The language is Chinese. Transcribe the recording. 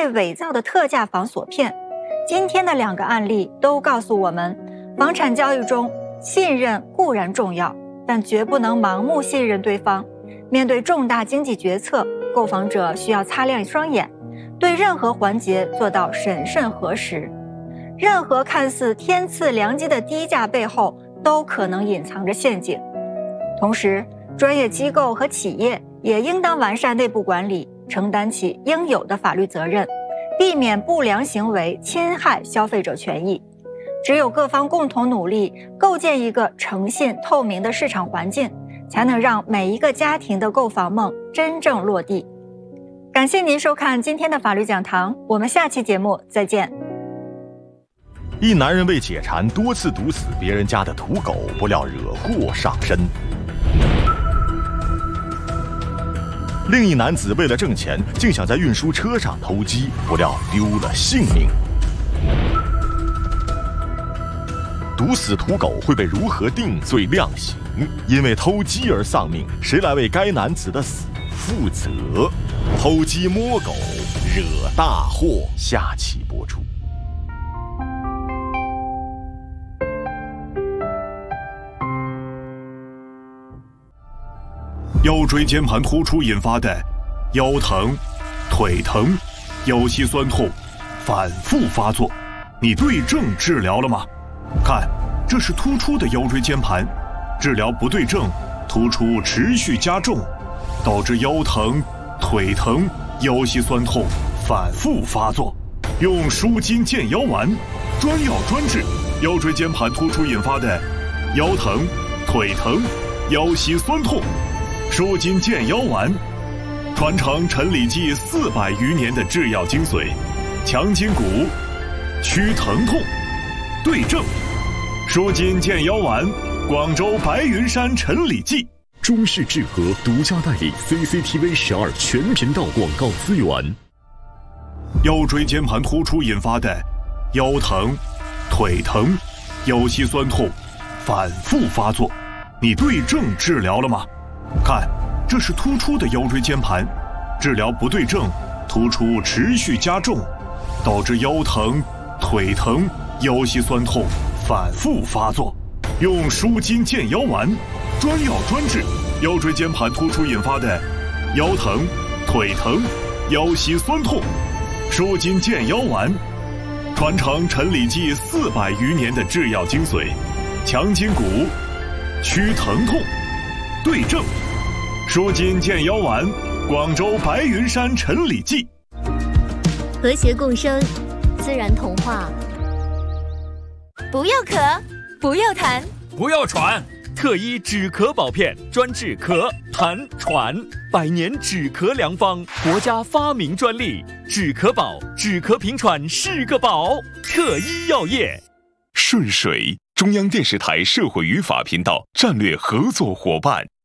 被伪造的特价房所骗。今天的2个案例都告诉我们，房产交易中信任固然重要，但绝不能盲目信任对方。面对重大经济决策，购房者需要擦亮双眼，对任何环节做到审慎核实。任何看似天赐良机的低价背后，都可能隐藏着陷阱。同时，专业机构和企业也应当完善内部管理，承担起应有的法律责任，避免不良行为侵害消费者权益。只有各方共同努力，构建一个诚信透明的市场环境，才能让每一个家庭的购房梦真正落地。感谢您收看今天的法律讲堂，我们下期节目再见。 一男人为解馋多次毒死别人家的土狗，不料惹祸上身。另一男子为了挣钱，竟想在运输车上偷鸡，不料丢了性命。毒死土狗会被如何定罪量刑？因为偷鸡而丧命，谁来为该男子的死负责？偷鸡摸狗惹大祸，下期播出。 腰椎间盘突出引发的腰疼、腿疼、腰膝酸痛反复发作，你对症治疗了吗？看，这是突出的腰椎间盘，治疗不对症，突出持续加重，导致腰疼、腿疼、腰膝酸痛反复发作。用舒筋健腰丸，专药专治腰椎间盘突出引发的腰疼、腿疼、腰膝酸痛。舒筋健腰丸，传承陈李济400余年的制药精髓，强筋骨，祛疼痛，对症。舒筋健腰丸，广州白云山陈李济。 中视智和独家代理 CCTV12全频道广告资源。 腰椎间盘突出引发的腰疼、腿疼、腰膝酸痛反复发作，你对症治疗了吗？看，这是突出的腰椎间盘，治疗不对症，突出持续加重，导致腰疼、腿疼、腰膝酸痛反复发作。用舒筋健腰丸，专药专治腰椎间盘突出引发的腰疼、腿疼、腰膝酸痛。舒筋健腰丸，传承陈李济400余年的制药精髓，强筋骨，祛疼痛，对症。舒筋健腰丸，广州白云山陈李济。 和谐共生，自然童话。不要咳，不要痰， 不要喘，特医止咳宝片，专治咳、痰、喘，100年止咳良方，国家发明专利，止咳宝，止咳平喘是个宝。特医药业。 顺水，中央电视台社会与法频道战略合作伙伴。